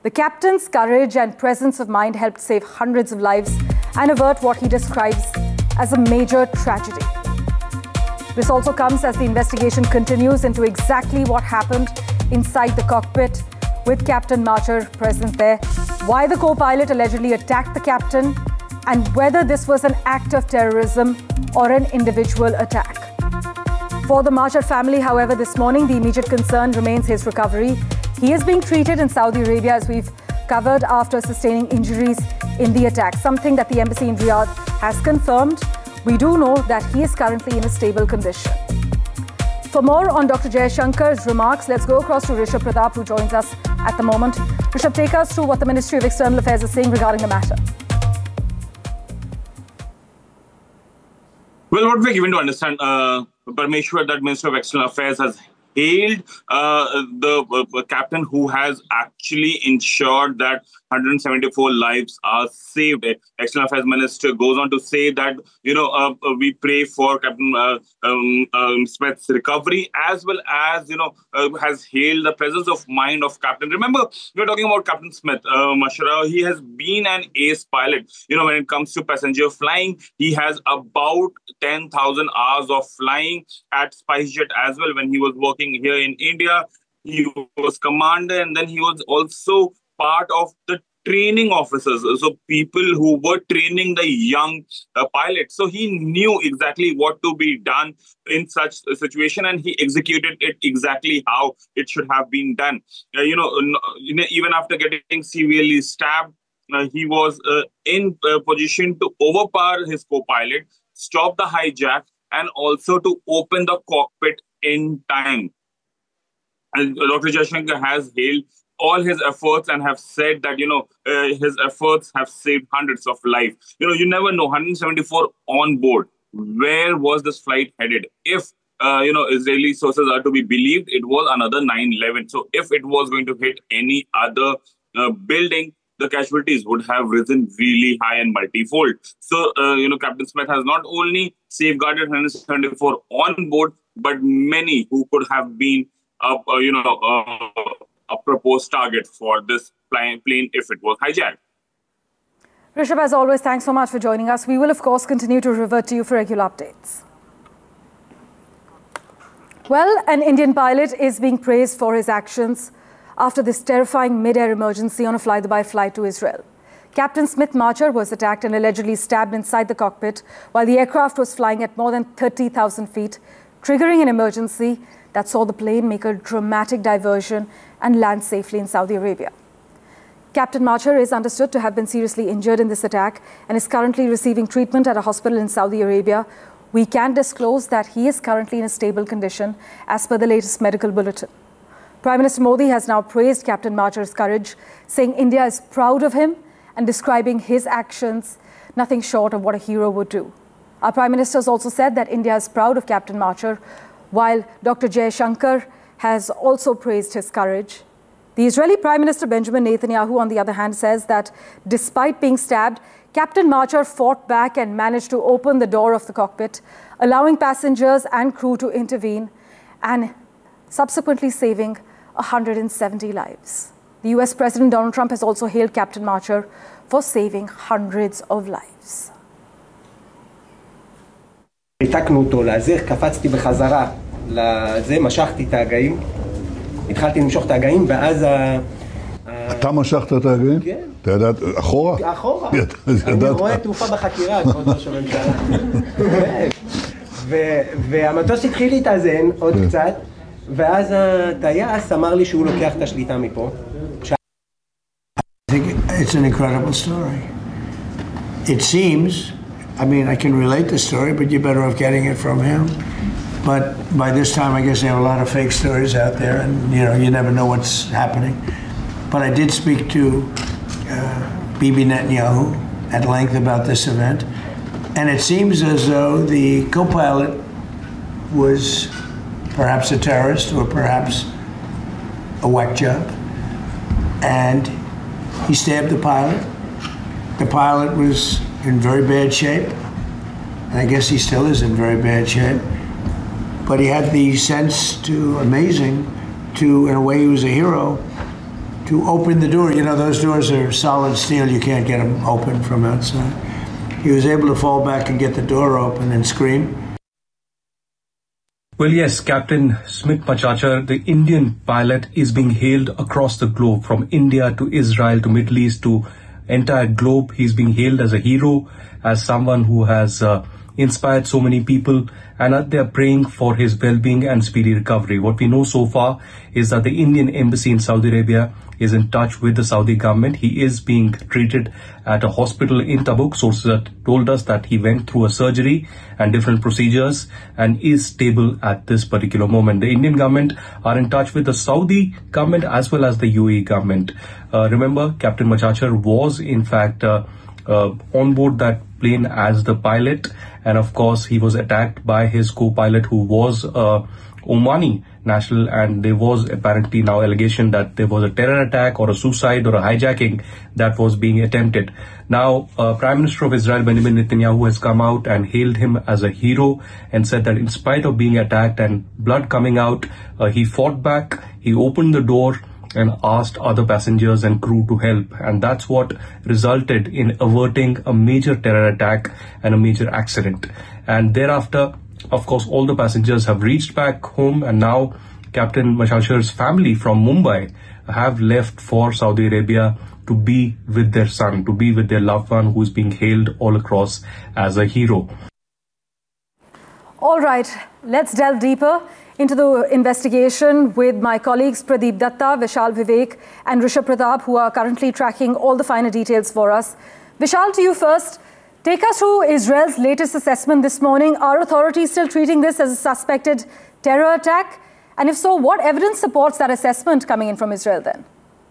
The captain's courage and presence of mind helped save hundreds of lives and avert what he describes as a major tragedy. This also comes as the investigation continues into exactly what happened inside the cockpit, with Captain Marcher present there, why the co-pilot allegedly attacked the captain, and whether this was an act of terrorism or an individual attack. For the Marcher family, however, this morning, the immediate concern remains his recovery. He is being treated in Saudi Arabia, as we've covered, after sustaining injuries in the attack, something that the embassy in Riyadh has confirmed. We do know that he is currently in a stable condition. For more on Dr. Jayashankar's remarks, let's go across to Rishabh Pratap, who joins us at the moment. Rishabh, take us through what the Ministry of External Affairs is saying regarding the matter. Well, what we're given to understand, Parmeshwar, that Ministry of External Affairs has hailed the captain who has actually ensured that 174 lives are saved. External Affairs Minister goes on to say that, we pray for Captain Smith's recovery, as well as, has hailed the presence of mind of Captain. Remember, we're talking about Captain Smith, Mashara. He has been an ace pilot. When it comes to passenger flying, he has about 10,000 hours of flying at SpiceJet as well. When he was working here in India, he was commander, and then he was also part of the training officers, so people who were training the young pilots. So he knew exactly what to be done in such a situation, and he executed it exactly how it should have been done. Even after getting severely stabbed, he was in position to overpower his co-pilot, stop the hijack, and also to open the cockpit in time. And Dr. Jayashankar has hailed all his efforts and have said that, his efforts have saved hundreds of lives. You never know, 174 on board. Where was this flight headed? If, Israeli sources are to be believed, it was another 9/11. So if it was going to hit any other building, the casualties would have risen really high and multifold. So, Captain Smith has not only safeguarded 174 on board, but many who could have been a proposed target for this plane if it was hijacked. Rishabh, as always, thanks so much for joining us. We will, of course, continue to revert to you for regular updates. Well, an Indian pilot is being praised for his actions after this terrifying mid-air emergency on a fly-the-by flight to Israel. Captain Smith Marcher was attacked and allegedly stabbed inside the cockpit while the aircraft was flying at more than 30,000 feet, triggering an emergency that saw the plane make a dramatic diversion and land safely in Saudi Arabia. Captain Marcher is understood to have been seriously injured in this attack and is currently receiving treatment at a hospital in Saudi Arabia. We can disclose that he is currently in a stable condition as per the latest medical bulletin. Prime Minister Modi has now praised Captain Marcher's courage, saying India is proud of him and describing his actions nothing short of what a hero would do. Our Prime Minister has also said that India is proud of Captain Marcher, while Dr. Jayashankar has also praised his courage. The Israeli Prime Minister Benjamin Netanyahu, on the other hand, says that despite being stabbed, Captain Marcher fought back and managed to open the door of the cockpit, allowing passengers and crew to intervene and subsequently saving 170 lives. The US President Donald Trump has also hailed Captain Marcher for saving hundreds of lives. ריתקנו אותו לאזר, קפצתי בחזרה לזה, משכתי את ההגאים, התחלתי למשוך את ההגאים, ואז אתה משכת את ההגאים? כן. אתה ידעת, אחורה? אחורה. אני רואה תעופה בחקירה, כבוד ראש הממשלה. והמטוס התחיל להתאזן עוד קצת, ואז הטייס אמר לי שהוא לוקח את השליטה מפה. I think it's an incredible story. It seems, I can relate the story, but you're better off getting it from him. But by this time, I guess they have a lot of fake stories out there, and you never know what's happening. But I did speak to Bibi Netanyahu at length about this event, and it seems as though the co-pilot was perhaps a terrorist or perhaps a whack job, and he stabbed the pilot. The pilot was in very bad shape, and I guess he still is in very bad shape. But he had the sense to, in a way he was a hero, to open the door. You know, those doors are solid steel. You can't get them open from outside. He was able to fall back and get the door open and scream. Well, yes, Captain Smit Machachar, the Indian pilot, is being hailed across the globe, from India to Israel to Middle East to entire globe. He's being hailed as a hero, as someone who has inspired so many people, and they're praying for his well-being and speedy recovery. What we know so far is that the Indian embassy in Saudi Arabia is in touch with the Saudi government. He is being treated at a hospital in Tabuk. Sources have told us that he went through a surgery and different procedures and is stable at this particular moment. The Indian government are in touch with the Saudi government as well as the UAE government. Remember, Captain Machachar was in fact on board that plane as the pilot, and of course he was attacked by his co-pilot, who was Omani national, and there was apparently now allegation that there was a terror attack or a suicide or a hijacking that was being attempted. Now, Prime Minister of Israel Benjamin Netanyahu has come out and hailed him as a hero and said that in spite of being attacked and blood coming out, he fought back, he opened the door and asked other passengers and crew to help, and that's what resulted in averting a major terror attack and a major accident. And thereafter, of course, all the passengers have reached back home, and now Captain Machachar's family from Mumbai have left for Saudi Arabia to be with their son, to be with their loved one who is being hailed all across as a hero. All right, let's delve deeper into the investigation with my colleagues Pradeep Datta, Vishal Vivek and Rishabh Pratap, who are currently tracking all the finer details for us. Vishal, to you first. Take us through Israel's latest assessment this morning. Are authorities still treating this as a suspected terror attack? And if so, what evidence supports that assessment coming in from Israel then?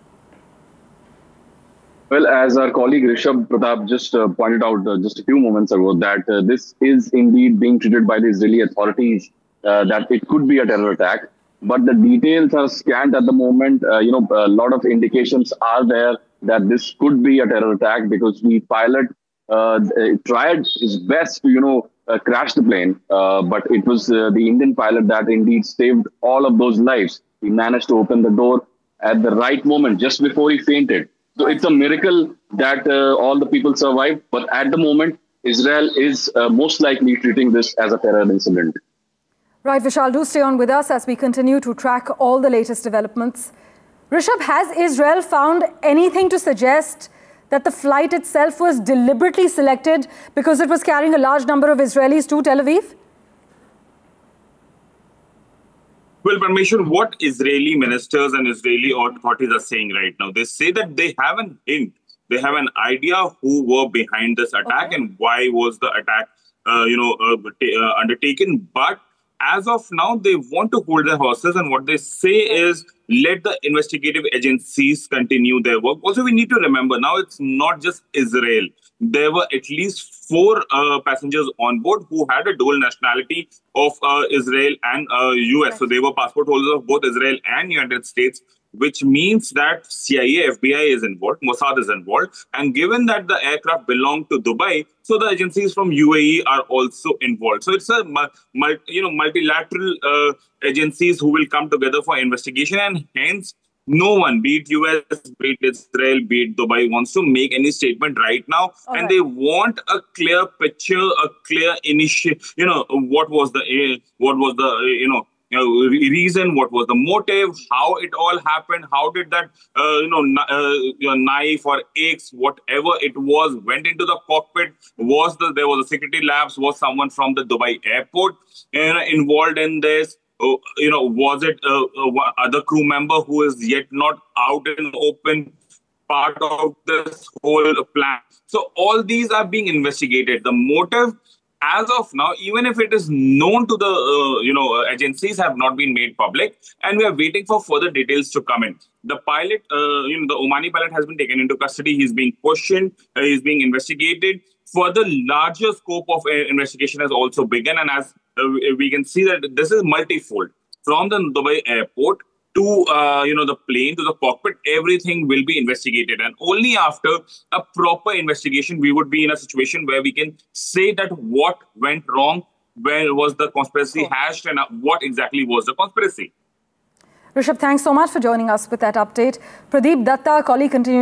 Well, as our colleague Rishabh Pratap just pointed out just a few moments ago, that this is indeed being treated by the Israeli authorities that it could be a terror attack. But the details are scant at the moment. A lot of indications are there that this could be a terror attack, because the pilot tried his best to, crash the plane. But it was the Indian pilot that indeed saved all of those lives. He managed to open the door at the right moment, just before he fainted. So it's a miracle that all the people survived. But at the moment, Israel is most likely treating this as a terror incident. Right, Vishal, do stay on with us as we continue to track all the latest developments. Rishabh, has Israel found anything to suggest that the flight itself was deliberately selected because it was carrying a large number of Israelis to Tel Aviv? Well, Parmeshwar, what Israeli ministers and Israeli authorities are saying right now, they say that they have an hint, they have an idea who were behind this attack and why was the attack, undertaken. But as of now, they want to hold their horses, and what they say is let the investigative agencies continue their work. Also, we need to remember now it's not just Israel. There were at least 4 passengers on board who had a dual nationality of Israel and US. So they were passport holders of both Israel and United States, which means that CIA, FBI is involved, Mossad is involved. And given that the aircraft belonged to Dubai, so the agencies from UAE are also involved. So it's a multilateral agencies who will come together for investigation, and hence no one, be it US, be it Israel, be it Dubai, wants to make any statement right now. And they want a clear picture, a clear what was the reason, what was the motive, how it all happened, how did that knife or axe, whatever it was, went into the cockpit. There was a security lapse? Was someone from the Dubai airport involved in this? Was it other crew member who is yet not out in the open, part of this whole plan? So all these are being investigated. The motive, as of now, even if it is known to the agencies, have not been made public, and we are waiting for further details to come in. The pilot, the Omani pilot, has been taken into custody. He's being questioned. He's being investigated. Further larger scope of investigation has also begun, and as we can see that this is multifold. From the Dubai airport to the plane, to the cockpit, everything will be investigated. And only after a proper investigation, we would be in a situation where we can say that what went wrong, where was the conspiracy hashed, and what exactly was the conspiracy. Rishabh, thanks so much for joining us with that update. Pradeep Datta, colleague, continues